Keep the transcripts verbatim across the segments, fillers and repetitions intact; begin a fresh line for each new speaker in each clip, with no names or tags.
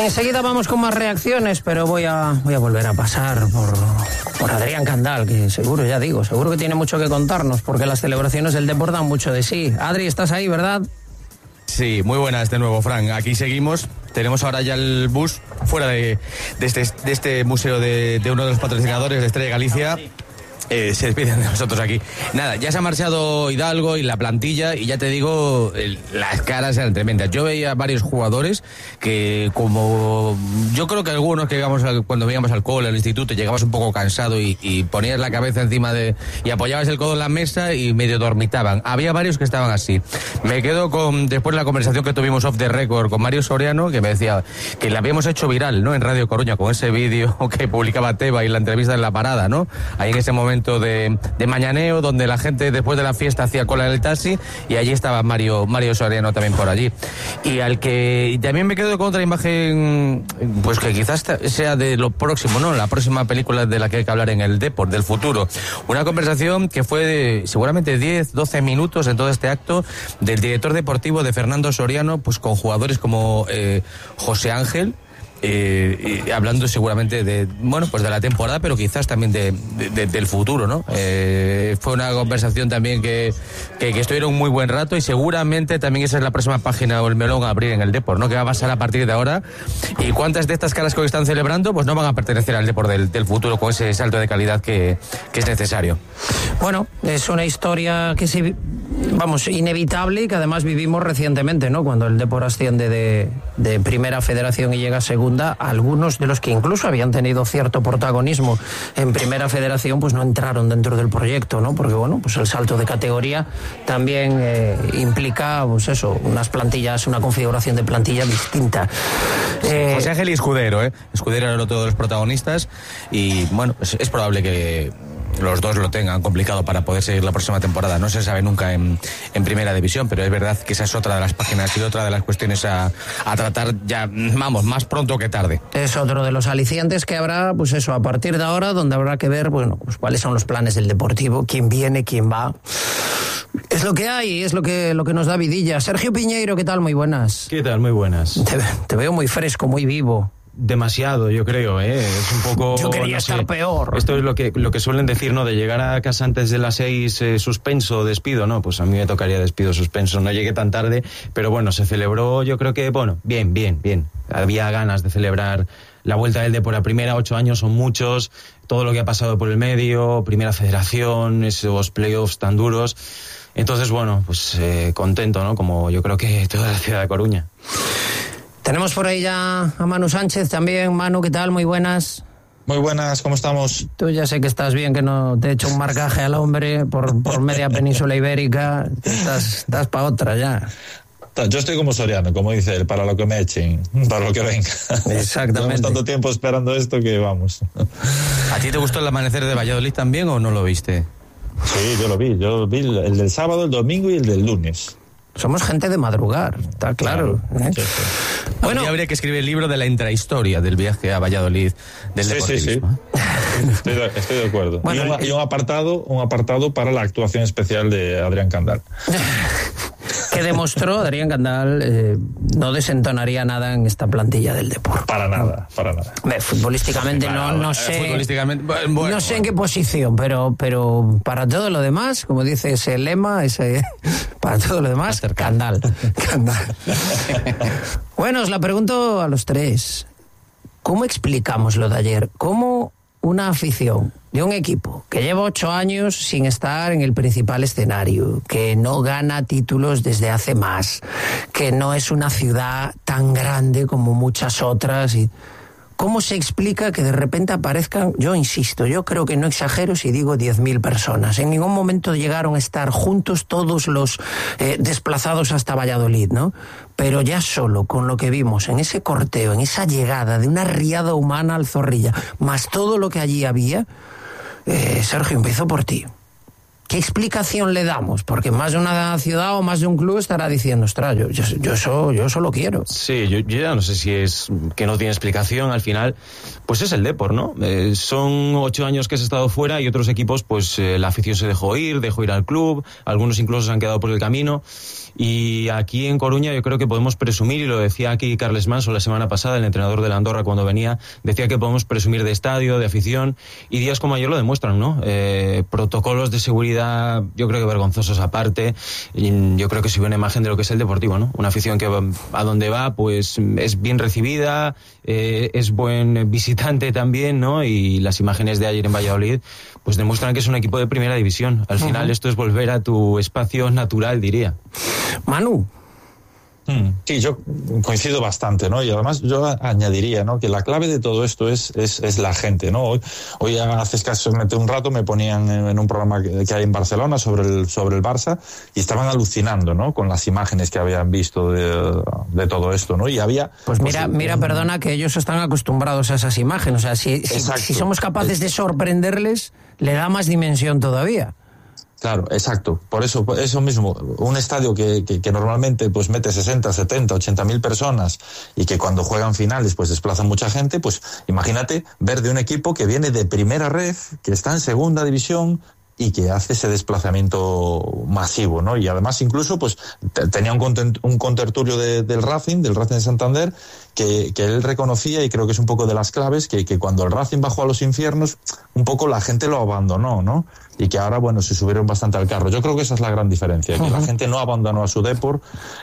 Enseguida vamos con más reacciones, pero voy a, voy a volver a pasar por, por Adrián Candal, que seguro, ya digo, seguro que tiene mucho que contarnos, porque las celebraciones del deporte dan mucho de sí. Adri, ¿estás ahí, verdad?
Sí, muy buenas de nuevo, Fran. Aquí seguimos. Tenemos ahora ya el bus fuera de, de, este, de este museo de, de uno de los patrocinadores de Estrella Galicia. Eh, se despiden de nosotros aquí. Nada, ya se ha marchado Hidalgo y la plantilla, y ya te digo, el, las caras eran tremendas. Yo veía varios jugadores que, como yo creo que algunos que llegamos al, cuando veíamos al cole, al instituto, llegabas un poco cansado y, y ponías la cabeza encima de y apoyabas el codo en la mesa y medio dormitaban. Había varios que estaban así. Me quedo con, después de la conversación que tuvimos off the record con Mario Soriano, que me decía que la habíamos hecho viral, ¿no?, en Radio Coruña, con ese vídeo que publicaba Teba y la entrevista en La Parada, ¿no? Ahí en ese momento De, de mañaneo, donde la gente después de la fiesta hacía cola en el taxi, y allí estaba Mario Mario Soriano también por allí. Y al que y también me quedo con otra imagen, pues que quizás sea de lo próximo, ¿no?, la próxima película de la que hay que hablar en el Depor, del futuro. Una conversación que fue de seguramente diez, doce minutos en todo este acto, del director deportivo de Fernando Soriano, pues con jugadores como eh, José Ángel, Eh, y hablando seguramente de, bueno, pues de la temporada, pero quizás también de, de, de, del futuro, ¿no? Eh, fue una conversación también que, que, que estuvieron un muy buen rato, y seguramente también esa es la próxima página o el melón a abrir en el Depor, ¿no?, que va a pasar a partir de ahora, y cuántas de estas caras que hoy están celebrando pues no van a pertenecer al Depor del, del futuro, con ese salto de calidad que, que es necesario.
Bueno, es una historia que se, vamos, inevitable, y que además vivimos recientemente, ¿no?, cuando el Depor asciende de, de primera federación y llega a segunda. Algunos de los que incluso habían tenido cierto protagonismo en primera federación pues no entraron dentro del proyecto, ¿no?, porque bueno, pues el salto de categoría también eh, implica, pues eso, unas plantillas, una configuración de plantilla distinta.
Eh... José Ángel y Escudero, ¿eh? Escudero era otro de los protagonistas, y bueno, es, es probable que los dos lo tengan complicado para poder seguir la próxima temporada. No se sabe nunca en, en primera división, pero es verdad que esa es otra de las páginas y otra de las cuestiones a, a tratar ya, vamos, más pronto que tarde.
Es otro de los alicientes que habrá, pues eso, a partir de ahora, donde habrá que ver, bueno, pues cuáles son los planes del Deportivo, quién viene, quién va. Es lo que hay, es lo que, lo que nos da vidilla. Sergio Piñeiro, ¿qué tal? Muy buenas.
¿Qué tal? Muy buenas.
Te, te veo muy fresco, muy vivo.
Demasiado, yo creo, ¿eh? Es un poco...
Yo quería
no
estar
sé,
peor.
Esto es lo que, lo que suelen decir, ¿no?, de llegar a casa antes de las seis, eh, suspenso, despido, ¿no? Pues a mí me tocaría despido, suspenso. No llegué tan tarde, pero bueno, se celebró, yo creo que, bueno, bien, bien, bien. Había ganas de celebrar la vuelta del Depor a primera, ocho años son muchos, todo lo que ha pasado por el medio, primera federación, esos playoffs tan duros. Entonces, bueno, pues eh, contento, ¿no?, como yo creo que toda la ciudad de Coruña.
Tenemos por ahí ya a Manu Sánchez también. Manu, ¿qué tal? Muy buenas.
Muy buenas, ¿cómo estamos?
Tú ya sé que estás bien, que no te he hecho un marcaje al hombre por, por media península ibérica. Estás, estás para otra ya.
Yo estoy como Soriano, como dice él, para lo que me echen, para lo que venga.
Exactamente.
Llevamos tanto tiempo esperando esto que vamos.
¿A ti te gustó el amanecer de Valladolid también o no lo viste?
Sí, yo lo vi. Yo vi el del sábado, el domingo y el del lunes.
Somos gente de madrugar, está claro.
claro.
¿eh?
Sí, sí.
Bueno, habría que escribir el libro de la intrahistoria del viaje a Valladolid del
sí,
deportivismo.
Sí, sí. Estoy, de, estoy de acuerdo. Bueno, y, un, y un apartado, un apartado para la actuación especial de Adrián Candal.
Que demostró, Adrián Candal eh, no desentonaría nada en esta plantilla del Depor.
Para nada, para nada.
Ve, futbolísticamente no, no sé.
Futbolísticamente, bueno,
no sé en qué posición, pero, pero para todo lo demás, como dice ese lema, ese, para todo lo demás, Candal. Candal. Bueno, os la pregunto a los tres. ¿Cómo explicamos lo de ayer? ¿Cómo una afición de un equipo que lleva ocho años sin estar en el principal escenario, que no gana títulos desde hace más, que no es una ciudad tan grande como muchas otras, y cómo se explica que de repente aparezcan, yo insisto, yo creo que no exagero si digo diez mil personas? En ningún momento llegaron a estar juntos todos los eh, desplazados hasta Valladolid, ¿no? Pero ya solo con lo que vimos en ese corteo, en esa llegada de una riada humana al Zorrilla, más todo lo que allí había, eh, Sergio, empiezo por ti. ¿Qué explicación le damos? Porque más de una ciudad o más de un club estará diciendo, ostras, yo, yo, yo, eso, yo eso lo quiero.
Sí, yo, yo ya no sé si es que no tiene explicación. Al final, pues es el Depor, ¿no? Eh, son ocho años que has estado fuera y otros equipos, pues eh, la afición se dejó ir, dejó ir al club, algunos incluso se han quedado por el camino. Y aquí en Coruña yo creo que podemos presumir, y lo decía aquí Carles Manso la semana pasada, el entrenador de la Andorra cuando venía, decía que podemos presumir de estadio, de afición, y días como ayer lo demuestran, ¿no? Eh, protocolos de seguridad, yo creo que vergonzosos aparte, y yo creo que se ve una imagen de lo que es el Deportivo, ¿no? Una afición que a donde va, pues es bien recibida, eh, es buen visitante también, ¿no? Y las imágenes de ayer en Valladolid, pues demuestran que es un equipo de primera división. Al final, uh-huh, esto es volver a tu espacio natural, diría.
Manu.
Sí, yo coincido bastante, ¿no? Y además yo añadiría, ¿no?, que la clave de todo esto es, es, es la gente, ¿no? Hoy, hoy hace escasamente un rato me ponían en, en un programa que, que hay en Barcelona sobre el, sobre el Barça y estaban alucinando, ¿no?, con las imágenes que habían visto de, de todo esto, ¿no? Y había...
Pues mira, pues, mira, un... perdona, que ellos están acostumbrados a esas imágenes. O sea, si, si, si somos capaces de sorprenderles, le da más dimensión todavía.
Claro, exacto. Por eso, por eso mismo, un estadio que, que, que normalmente pues mete sesenta, setenta, ochenta mil personas y que cuando juegan finales pues desplazan mucha gente, pues imagínate ver de un equipo que viene de primera ref, que está en segunda división y que hace ese desplazamiento masivo, ¿no? Y además incluso pues t- tenía un, content- un contertulio de, del Racing, del Racing de Santander, que, que él reconocía, y creo que es un poco de las claves, que, que cuando el Racing bajó a los infiernos, un poco la gente lo abandonó, ¿no? Y que ahora, bueno, se subieron bastante al carro. Yo creo que esa es la gran diferencia, que uh-huh. la gente no abandonó a su Depor,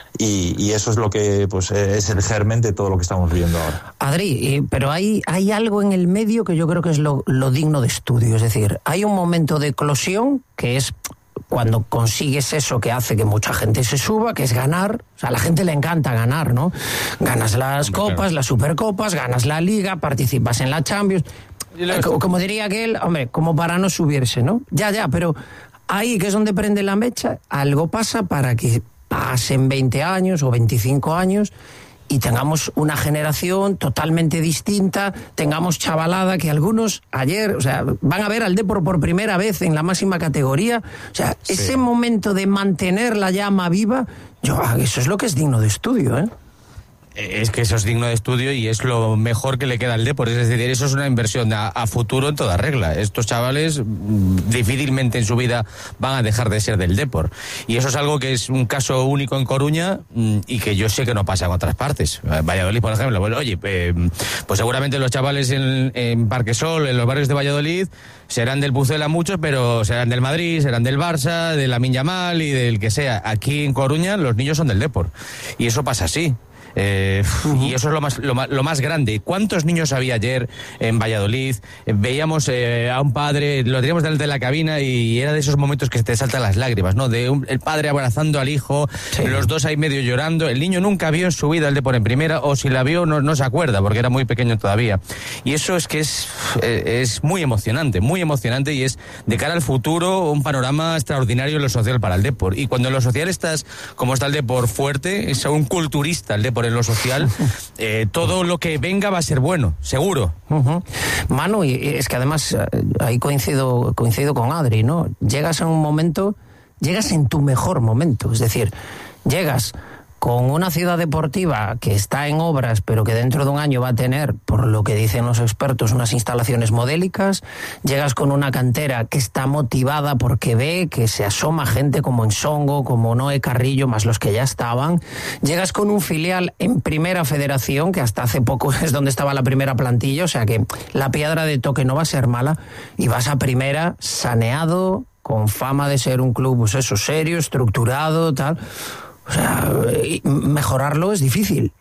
y, y eso es lo que, pues, es el germen de todo lo que estamos viendo ahora.
Adri, eh, pero hay, hay algo en el medio que yo creo que es lo, lo digno de estudio. Es decir, hay un momento de eclosión que es cuando consigues eso que hace que mucha gente se suba, que es ganar. O sea, a la gente le encanta ganar, ¿no? Ganas las copas, las supercopas, ganas la liga, participas en la Champions. Como diría aquel, hombre, como para no subirse, ¿no? Ya, ya, pero ahí, que es donde prende la mecha, algo pasa para que pasen veinte años o veinticinco años y tengamos una generación totalmente distinta, tengamos chavalada que algunos ayer, o sea, van a ver al Depor por primera vez en la máxima categoría. O sea, sí. Ese momento de mantener la llama viva, yo, eso es lo que es digno de estudio, ¿eh?
Es que eso es digno de estudio y es lo mejor que le queda al Depor. Es decir, eso es una inversión a, a futuro en toda regla. Estos chavales mmm, difícilmente en su vida van a dejar de ser del Depor. Y eso es algo que es un caso único en Coruña mmm, y que yo sé que no pasa en otras partes. Valladolid, por ejemplo. Bueno, oye, eh, pues seguramente los chavales en, en Parquesol, en los barrios de Valladolid, serán del Pucela muchos, pero serán del Madrid, serán del Barça, de Lamine Yamal y del que sea. Aquí en Coruña los niños son del Depor. Y eso pasa así. Eh, uh-huh. Y eso es lo más, lo más lo más grande. ¿Cuántos niños había ayer en Valladolid? Eh, veíamos eh, a un padre, lo teníamos delante de la cabina y era de esos momentos que te saltan las lágrimas, ¿no? De un, el padre abrazando al hijo, sí. Los dos ahí medio llorando. El niño nunca vio en su vida el Depor en primera, o si la vio no, no se acuerda porque era muy pequeño todavía. Y eso es que es, eh, es muy emocionante, muy emocionante, y es de cara al futuro un panorama extraordinario en lo social para el Depor. Y cuando en lo social estás, como está el Depor, fuerte, es un culturista el Depor en lo social, eh, todo lo que venga va a ser bueno, seguro.
Uh-huh. Manu, y es que además ahí coincido, coincido con Adri, ¿no? Llegas en un momento, llegas en tu mejor momento, es decir, llegas con una ciudad deportiva que está en obras, pero que dentro de un año va a tener, por lo que dicen los expertos, unas instalaciones modélicas. Llegas con una cantera que está motivada porque ve que se asoma gente como Ensongo, como Noé Carrillo, más los que ya estaban. Llegas con un filial en Primera Federación, que hasta hace poco es donde estaba la primera plantilla, o sea que la piedra de toque no va a ser mala, y vas a Primera saneado, con fama de ser un club, pues eso, serio, estructurado, tal. O sea, mejorarlo es difícil.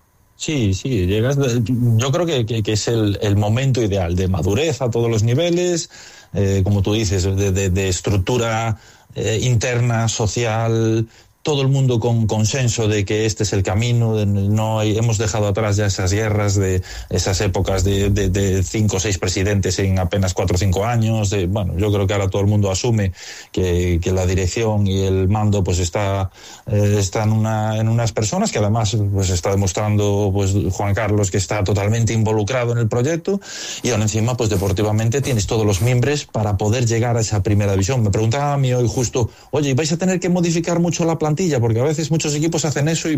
Sí, sí, llegas. Yo creo que, que, que es el, el momento ideal de madurez a todos los niveles, eh, como tú dices, de, de, de estructura eh, interna, social. Todo el mundo con consenso de que este es el camino, de no hay, hemos dejado atrás ya esas guerras, de esas épocas de, de, de cinco o seis presidentes en apenas cuatro o cinco años. De, bueno, yo creo que ahora todo el mundo asume que, que la dirección y el mando pues está, eh, está en, una, en unas personas que además pues está demostrando pues Juan Carlos que está totalmente involucrado en el proyecto, y ahora encima pues deportivamente tienes todos los mimbres para poder llegar a esa primera división. Me preguntaba a mí hoy justo, oye, ¿vais a tener que modificar mucho la plantilla? Porque a veces muchos equipos hacen eso y